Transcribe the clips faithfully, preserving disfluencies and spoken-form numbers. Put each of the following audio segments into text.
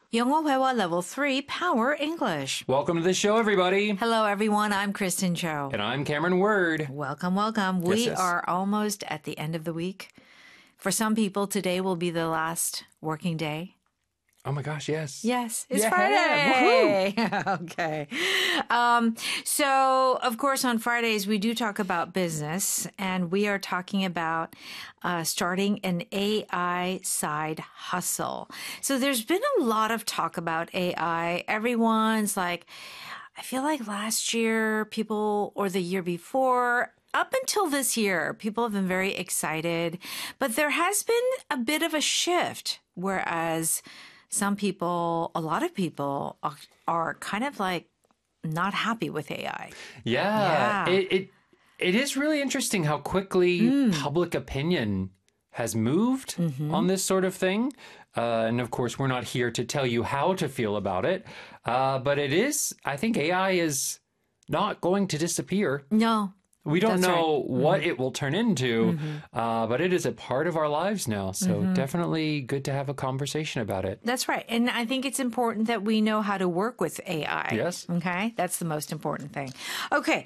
영어 회화 Level three Power English. Welcome to the show, everybody. Hello, everyone. I'm Kristen Cho. And I'm Cameron Word. Welcome, welcome. Yes, we yes. are almost at the end of the week. For some people, today will be the last working day. Oh my gosh, yes. Yes, it's Yeah, Friday. Okay. Um, so, of course, on Fridays, we do talk about business, and we are talking about uh, starting an A I side hustle. So there's been a lot of talk about A I. Everyone's like, I feel like last year, people, or the year before, up until this year, people have been very excited, but there has been a bit of a shift, whereas some people, a lot of people are, are kind of like not happy with A I. Yeah. Yeah. It, it it is really interesting how quickly Mm. public opinion has moved Mm-hmm. on this sort of thing. Uh, and of course, we're not here to tell you how to feel about it. Uh, but it is, I think A I is not going to disappear. No. We don't That's know right. what it will turn into, Mm-hmm. uh, but it is a part of our lives now. So definitely good to have a conversation about it. That's right. And I think it's important that we know how to work with A I. Yes. Okay. That's the most important thing. Okay.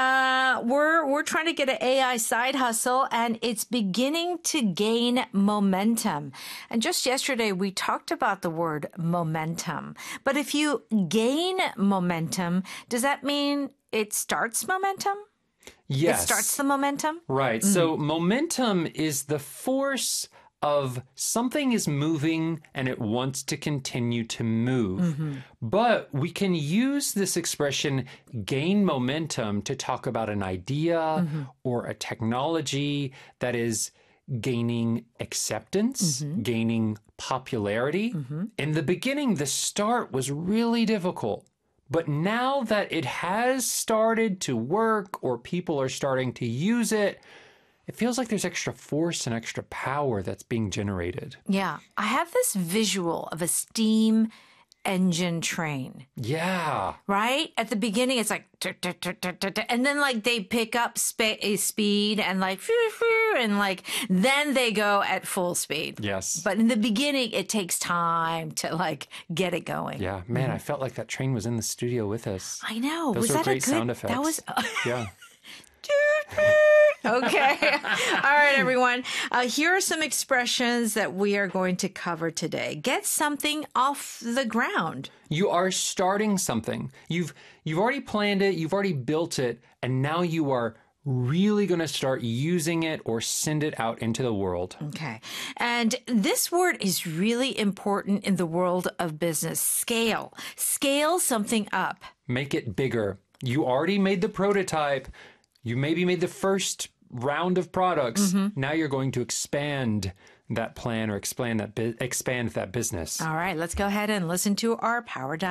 Uh, we're, we're trying to get an A I side hustle and it's beginning to gain momentum. And just yesterday we talked about the word momentum. But if you gain momentum, does that mean it starts momentum? Yes. It starts the momentum? Right. So momentum is the force of something is moving and it wants to continue to move. But we can use this expression gain momentum to talk about an idea or a technology that is gaining acceptance, gaining popularity. In the beginning, the start was really difficult. But now that it has started to work or people are starting to use it, it feels like there's extra force and extra power that's being generated. Yeah. I have this visual of a steam engine train. Yeah. Right? At the beginning, it's like, "Tur, tur, tur, tur, tur, tur," and then like they pick up spa- a speed and like, "Phew, phew," and like, then they go at full speed. Yes. But in the beginning, it takes time to like get it going. Yeah. Man, I felt like that train was in the studio with us. I know. Those was were that great a good sound effects. That was Yeah. okay. All right, everyone. Uh, here are some expressions that we are going to cover today. Get something off the ground. You are starting something. You've you've already planned it, you've already built it, and now you are really going to start using it or send it out into the world. Okay. And this word is really important in the world of business. Scale. Scale something up. Make it bigger. You already made the prototype. You maybe made the first round of products. Now you're going to expand that plan or expand that bu- expand that business. All right, let's go ahead and listen to our Power Dive.